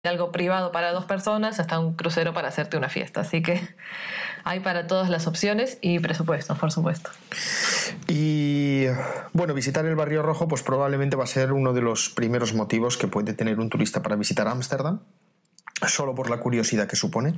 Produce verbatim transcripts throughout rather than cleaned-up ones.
algo privado para dos personas hasta un crucero para hacerte una fiesta. Así que hay para todas las opciones y presupuestos, por supuesto. Y bueno, visitar el Barrio Rojo pues probablemente va a ser uno de los primeros motivos que puede tener un turista para visitar Ámsterdam, solo por la curiosidad que supone.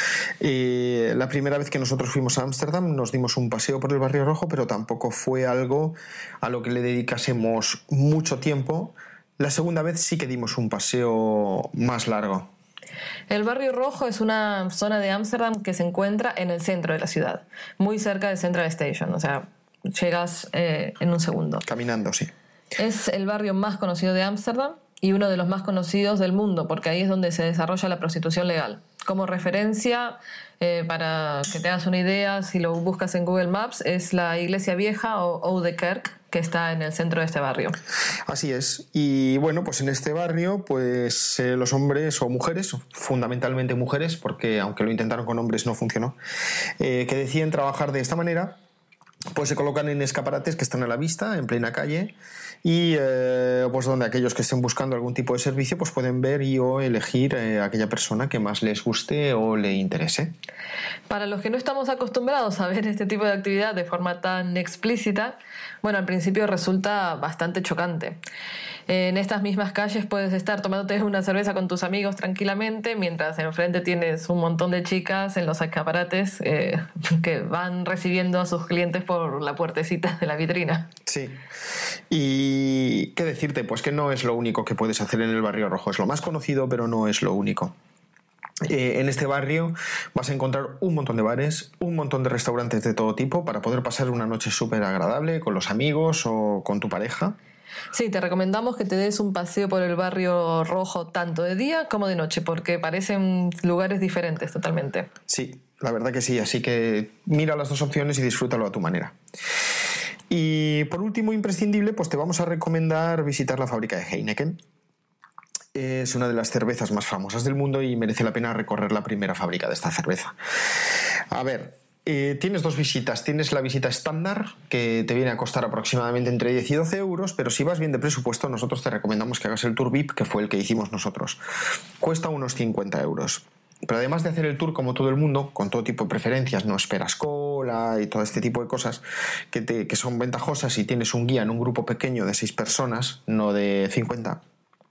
Eh, la primera vez que nosotros fuimos a Ámsterdam nos dimos un paseo por el Barrio Rojo, pero tampoco fue algo a lo que le dedicásemos mucho tiempo. La segunda vez sí que dimos un paseo más largo. El Barrio Rojo es una zona de Ámsterdam que se encuentra en el centro de la ciudad, muy cerca de Central Station, o sea, llegas eh, en un segundo. Caminando, sí. Es el barrio más conocido de Ámsterdam y uno de los más conocidos del mundo, porque ahí es donde se desarrolla la prostitución legal. Como referencia, eh, para que te hagas una idea, si lo buscas en Google Maps, es la Iglesia Vieja o Oude Kerk, que está en el centro de este barrio. Así es. Y bueno, pues en este barrio, pues eh, los hombres o mujeres, fundamentalmente mujeres, porque aunque lo intentaron con hombres no funcionó, eh, que deciden trabajar de esta manera, pues se colocan en escaparates que están a la vista, en plena calle, y eh, pues donde aquellos que estén buscando algún tipo de servicio pues pueden ver y o elegir eh, aquella persona que más les guste o le interese. Para los que no estamos acostumbrados a ver este tipo de actividad de forma tan explícita, bueno, al principio resulta bastante chocante. En estas mismas calles puedes estar tomándote una cerveza con tus amigos tranquilamente, mientras enfrente tienes un montón de chicas en los escaparates eh, que van recibiendo a sus clientes por la puertecita de la vitrina. Sí. Y qué decirte, pues que no es lo único que puedes hacer en el Barrio Rojo. Es lo más conocido, pero no es lo único. Eh, en este barrio vas a encontrar un montón de bares, un montón de restaurantes de todo tipo para poder pasar una noche súper agradable con los amigos o con tu pareja. Sí, te recomendamos que te des un paseo por el Barrio Rojo tanto de día como de noche, porque parecen lugares diferentes totalmente. Sí, la verdad que sí, así que mira las dos opciones y disfrútalo a tu manera. Y por último, imprescindible, pues te vamos a recomendar visitar la fábrica de Heineken. Es una de las cervezas más famosas del mundo y merece la pena recorrer la primera fábrica de esta cerveza. A ver, eh, tienes dos visitas. Tienes la visita estándar, que te viene a costar aproximadamente entre diez y doce euros, pero si vas bien de presupuesto, nosotros te recomendamos que hagas el tour V I P, que fue el que hicimos nosotros. Cuesta unos cincuenta euros. Pero además de hacer el tour como todo el mundo, con todo tipo de preferencias, no esperas cola y todo este tipo de cosas que, te, que son ventajosas si tienes un guía en un grupo pequeño de seis personas, no de cincuenta.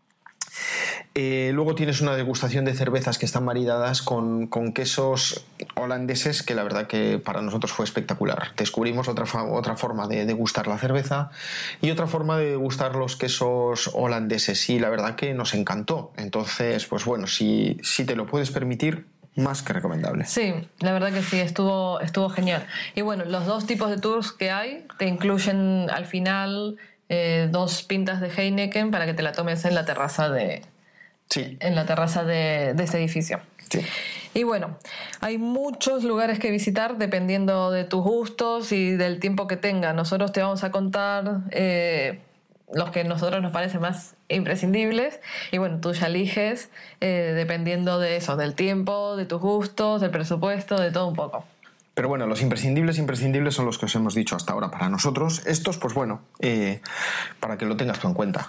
Eh, luego tienes una degustación de cervezas que están maridadas con, con quesos holandeses, que la verdad que para nosotros fue espectacular. Descubrimos otra, otra forma de degustar la cerveza y otra forma de degustar los quesos holandeses, y la verdad que nos encantó. Entonces, pues bueno, si, si te lo puedes permitir, más que recomendable. Sí, la verdad que sí, estuvo, estuvo genial. Y bueno, los dos tipos de tours que hay te incluyen al final eh, dos pintas de Heineken para que te la tomes en la terraza de... Sí. En la terraza de, de este edificio. Sí. Y bueno, hay muchos lugares que visitar dependiendo de tus gustos y del tiempo que tengas. Nosotros te vamos a contar eh, los que a nosotros nos parecen más imprescindibles. Y bueno, tú ya eliges eh, dependiendo de eso, del tiempo, de tus gustos, del presupuesto, de todo un poco. Pero bueno, los imprescindibles, imprescindibles son los que os hemos dicho hasta ahora para nosotros. Estos, pues bueno, eh, para que lo tengas tú en cuenta.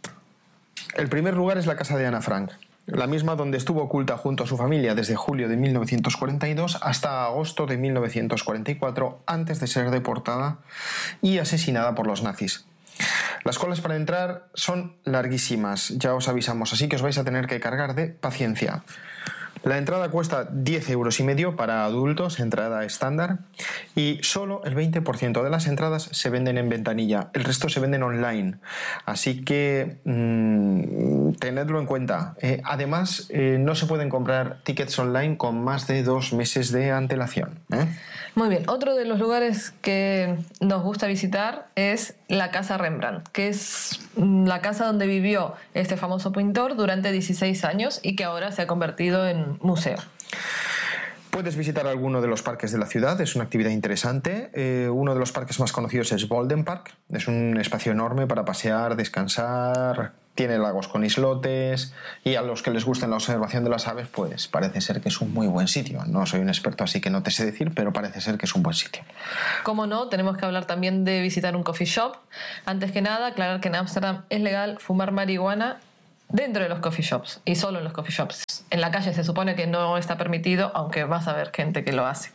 El primer lugar es la casa de Ana Frank, la misma donde estuvo oculta junto a su familia desde julio de mil novecientos cuarenta y dos hasta agosto de mil novecientos cuarenta y cuatro, antes de ser deportada y asesinada por los nazis. Las colas para entrar son larguísimas, ya os avisamos, así que os vais a tener que cargar de paciencia. La entrada cuesta diez euros y medio para adultos, entrada estándar, y solo el veinte por ciento de las entradas se venden en ventanilla, el resto se venden online, así que mmm, tenedlo en cuenta. Eh, además, eh, no se pueden comprar tickets online con más de dos meses de antelación, ¿eh? Muy bien, otro de los lugares que nos gusta visitar es la Casa Rembrandt, que es la casa donde vivió este famoso pintor durante dieciséis años y que ahora se ha convertido en museo. Puedes visitar alguno de los parques de la ciudad, es una actividad interesante. Eh, uno de los parques más conocidos es Bolden Park, es un espacio enorme para pasear, descansar, tiene lagos con islotes, y a los que les gusta la observación de las aves, pues parece ser que es un muy buen sitio. No soy un experto, así que no te sé decir, pero parece ser que es un buen sitio. Como no, tenemos que hablar también de visitar un coffee shop. Antes que nada, aclarar que en Ámsterdam es legal fumar marihuana dentro de los coffee shops y solo en los coffee shops. En la calle se supone que no está permitido, aunque vas a ver gente que lo hace.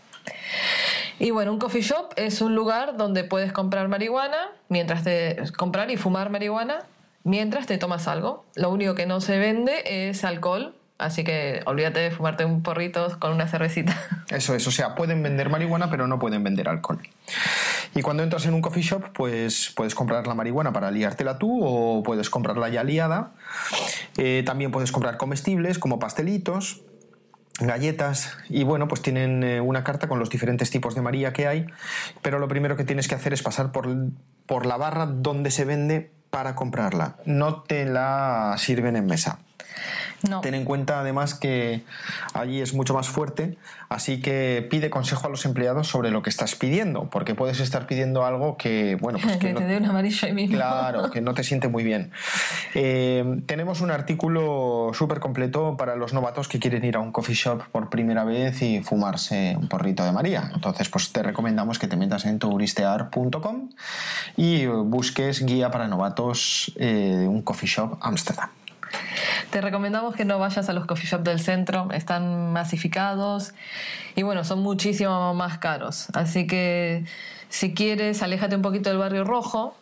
Y bueno, un coffee shop es un lugar donde puedes comprar marihuana, mientras te comprar y fumar marihuana mientras te tomas algo. Lo único que no se vende es alcohol, así que olvídate de fumarte un porrito con una cervecita. Eso es, o sea, pueden vender marihuana, pero no pueden vender alcohol. Y cuando entras en un coffee shop, pues puedes comprar la marihuana para liártela tú o puedes comprarla ya liada. Eh, también puedes comprar comestibles como pastelitos, galletas, y bueno, pues tienen eh, una carta con los diferentes tipos de María que hay, pero lo primero que tienes que hacer es pasar por, por la barra donde se vende para comprarla. No te la sirven en mesa. No. Ten en cuenta además que allí es mucho más fuerte, así que pide consejo a los empleados sobre lo que estás pidiendo, porque puedes estar pidiendo algo que, bueno, pues que, que no, te dé un amarillo ahí mismo. Claro, que no te siente muy bien. Eh, tenemos un artículo súper completo para los novatos que quieren ir a un coffee shop por primera vez y fumarse un porrito de María. Entonces, pues te recomendamos que te metas en touristear punto com y busques guía para novatos eh, de un coffee shop Ámsterdam. Te recomendamos que no vayas a los coffee shops del centro, están masificados y bueno, son muchísimo más caros. Así que si quieres, aléjate un poquito del barrio rojo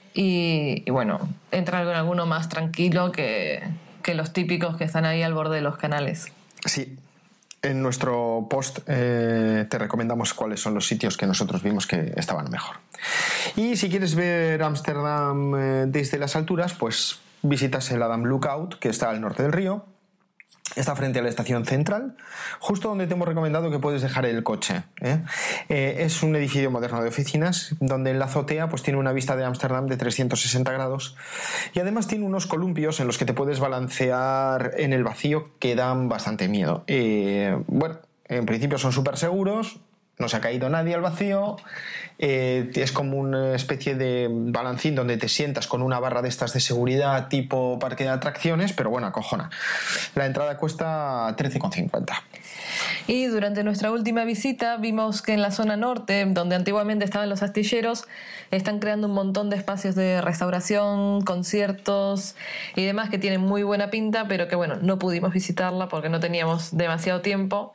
y, y bueno, entra en alguno más tranquilo que, que los típicos que están ahí al borde de los canales. Sí. En nuestro post eh, te recomendamos cuáles son los sitios que nosotros vimos que estaban mejor. Y si quieres ver Ámsterdam eh, desde las alturas, pues visitas el Adam Lookout, que está al norte del río. Está frente a la estación central, justo donde te hemos recomendado que puedes dejar el coche. ¿eh? Eh, es un edificio moderno de oficinas, donde en la azotea pues, tiene una vista de Ámsterdam de trescientos sesenta grados y además tiene unos columpios en los que te puedes balancear en el vacío que dan bastante miedo. Eh, bueno, en principio son súper seguros, no se ha caído nadie al vacío. Eh, es como una especie de balancín donde te sientas con una barra de estas de seguridad tipo parque de atracciones, pero bueno, acojona. La entrada cuesta trece con cincuenta. Y durante nuestra última visita vimos que en la zona norte, donde antiguamente estaban los astilleros, están creando un montón de espacios de restauración, conciertos y demás que tienen muy buena pinta, pero que bueno, no pudimos visitarla porque no teníamos demasiado tiempo.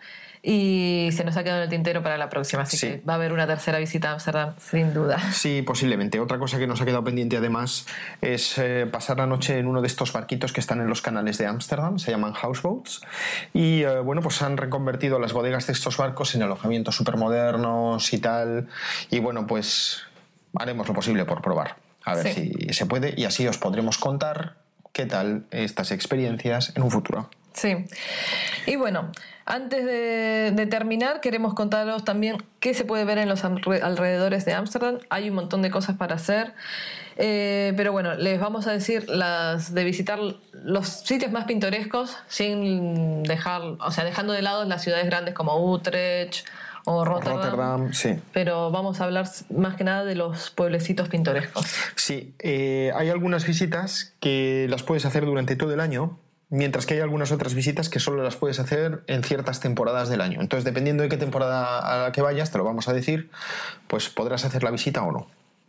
Y se nos ha quedado en el tintero para la próxima, así sí. que va a haber una tercera visita a Ámsterdam, sin duda. Sí, posiblemente. Otra cosa que nos ha quedado pendiente además es eh, pasar la noche en uno de estos barquitos que están en los canales de Ámsterdam, se llaman houseboats, y eh, bueno, pues han reconvertido las bodegas de estos barcos en alojamientos supermodernos y tal, y bueno, pues haremos lo posible por probar, a ver sí. si se puede, y así os podremos contar qué tal estas experiencias en un futuro. Sí. Y bueno, antes de, de terminar, queremos contaros también qué se puede ver en los alrededores de Ámsterdam. Hay un montón de cosas para hacer. Eh, pero bueno, les vamos a decir las de visitar los sitios más pintorescos sin dejar, o sea, dejando de lado las ciudades grandes como Utrecht o Rotterdam, Rotterdam, sí. Pero vamos a hablar más que nada de los pueblecitos pintorescos. Sí, eh, hay algunas visitas que las puedes hacer durante todo el año, mientras que hay algunas otras visitas que solo las puedes hacer en ciertas temporadas del año. Entonces, dependiendo de qué temporada a la que vayas, te lo vamos a decir, pues podrás hacer la visita o no.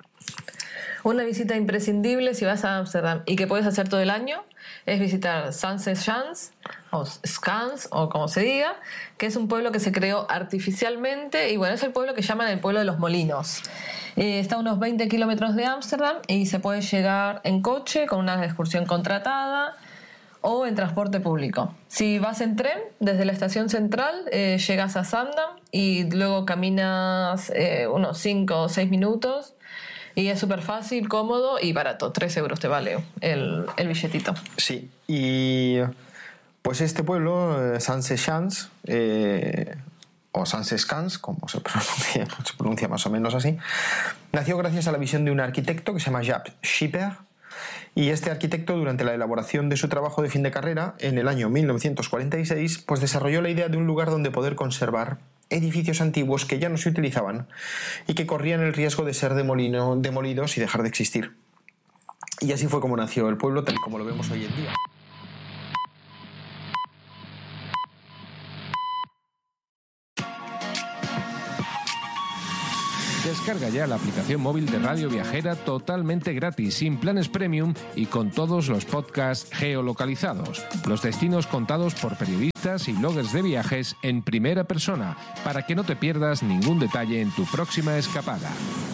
Una visita imprescindible si vas a Ámsterdam y que puedes hacer todo el año es visitar Sanse-Schans o Schans o como se diga, que es un pueblo que se creó artificialmente y bueno, es el pueblo que llaman el pueblo de los molinos. Eh, está a unos veinte kilómetros de Ámsterdam y se puede llegar en coche con una excursión contratada o en transporte público. Si vas en tren, desde la estación central eh, llegas a Zaandam y luego caminas eh, unos cinco o seis minutos y es súper fácil, cómodo y barato. tres euros te vale el, el billetito. Sí, y pues este pueblo, eh, Sanse-Schans, eh, o Sanse-Schans, como se pronuncia, se pronuncia más o menos así, nació gracias a la visión de un arquitecto que se llama Jaap Schipper. Y este arquitecto, durante la elaboración de su trabajo de fin de carrera, en el año mil novecientos cuarenta y seis, pues desarrolló la idea de un lugar donde poder conservar edificios antiguos que ya no se utilizaban y que corrían el riesgo de ser demolino, demolidos y dejar de existir. Y así fue como nació el pueblo, tal como lo vemos hoy en día. Descarga ya la aplicación móvil de Radio Viajera totalmente gratis, sin planes premium y con todos los podcasts geolocalizados. Los destinos contados por periodistas y bloggers de viajes en primera persona, para que no te pierdas ningún detalle en tu próxima escapada.